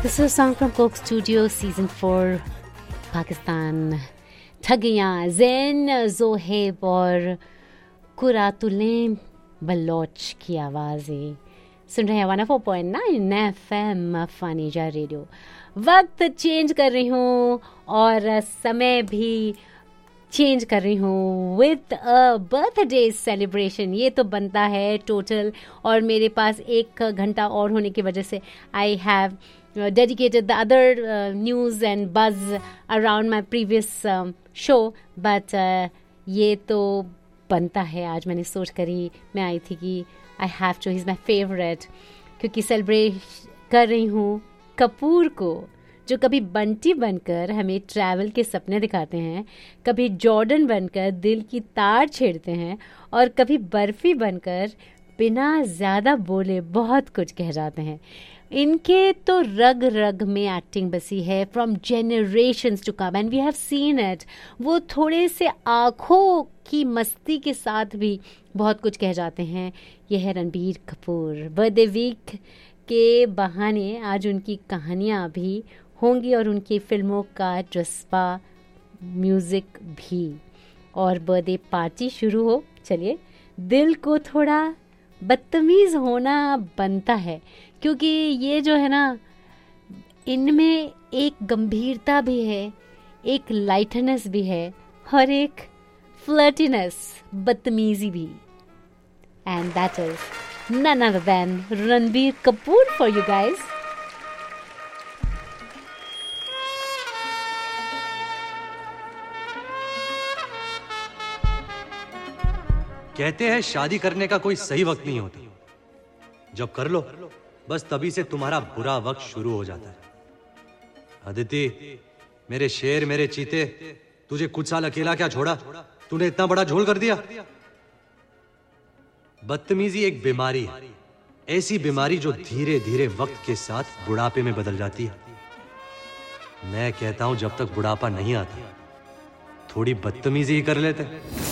This is a song from Coke Studio, Season 4, Pakistan. ठगियाँ ज़ैन ज़ोहेब और कुरातुलें Bloch की आवाज़ें सुन रहे हैं 104.9 FM फानीजा रेडियो। वक्त चेंज कर रही हूँ और समय भी चेंज कर रही हूँ विद अ बर्थडे सेलिब्रेशन। ये तो बनता है टोटल, और मेरे पास 1 घंटा और होने की वजह से I have dedicated the other news and buzz around my previous show, but ये तो बनता है। आज मैंने सोच कर ही मैं आई थी कि I have to, he's my favorite, क्योंकि सेलिब्रेट कर रही हूँ कपूर को, जो कभी बंटी बनकर हमें ट्रैवल के सपने दिखाते हैं, कभी जॉर्डन बनकर दिल की तार छेड़ते हैं, और कभी बर्फी बनकर बिना ज़्यादा बोले बहुत कुछ कह जाते हैं। इनके तो रग रग में एक्टिंग बसी है from generations to come, and we have seen it. वो थोड़े से आँखों की मस्ती के साथ भी बहुत कुछ कह जाते हैं। यह है रणबीर कपूर। बर्थडे वीक के बहाने आज उनकी कहानियाँ भी होंगी और उनकी फिल्मों का जज्बा, म्यूज़िक भी, और बर्थडे पार्टी शुरू हो। चलिए, दिल को थोड़ा बदतमीज़ होना बनता है, क्योंकि ये जो है ना, इनमें एक गंभीरता भी है, एक लाइटनेस भी है, और एक फ्लर्टीनेस, बदतमीजी भी। And that is none other than Ranbir Kapoor for you guys. कहते हैं शादी करने का कोई सही वक्त नहीं होता, जब कर लो बस तभी से तुम्हारा बुरा वक्त शुरू हो जाता है। अदिति, मेरे शेर, मेरे चीते, तुझे कुछ साल अकेला क्या छोड़ा, तूने इतना बड़ा झोल कर दिया। बदतमीजी एक बीमारी है, ऐसी बीमारी जो धीरे धीरे वक्त के साथ बुढ़ापे में बदल जाती है। मैं कहता हूं जब तक बुढ़ापा नहीं आता थोड़ी बदतमीजी ही कर लेते।